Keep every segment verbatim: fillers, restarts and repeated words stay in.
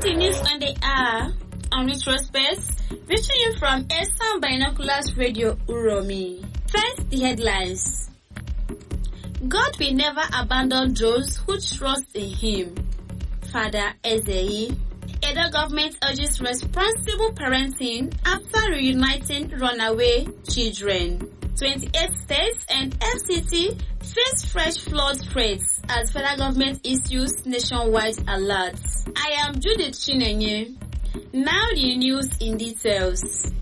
The news on the hour on retrospect, reaching you from Eastern Binoculars Radio Uromi. First, the headlines. God will never abandon those who trust in Him. Father Ezei. Edo government urges responsible parenting after reuniting runaway children. twenty-eight states and F C T face fresh flood threats as federal government issues nationwide alerts. I am Judith Chinenye. Now the news in details.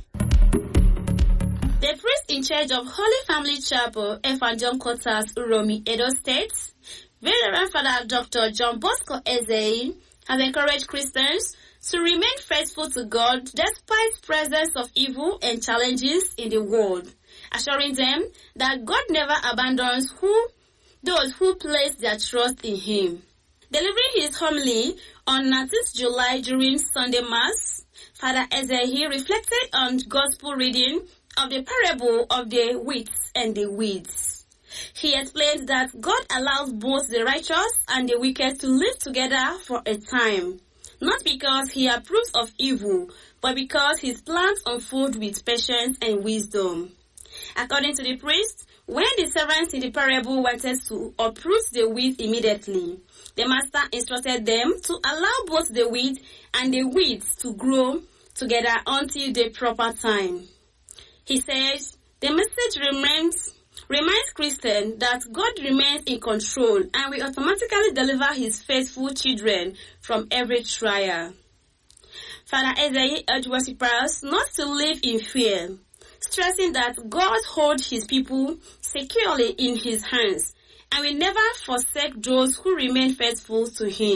The priest in charge of Holy Family Chapel, Evangelion Quarters, Uromi, Edo State, Venerable Father Doctor John Bosco Ezei, has encouraged Christians to remain faithful to God despite presence of evil and challenges in the world, assuring them that God never abandons who those who place their trust in Him. Delivering his homily on nineteenth of July during Sunday Mass, Father Ezei reflected on gospel reading of the parable of the wheat and the weeds. He explained that God allows both the righteous and the wicked to live together for a time, not because He approves of evil, but because His plans unfold with patience and wisdom. According to the priest, when the servants in the parable wanted to uproot the wheat immediately, the master instructed them to allow both the wheat and the weeds to grow together until the proper time. He says, the message remains, reminds Christians that God remains in control and will automatically deliver His faithful children from every trial. Father Ezei urged worshippers not to live in fear, stressing that God holds His people securely in His hands and will never forsake those who remain faithful to Him.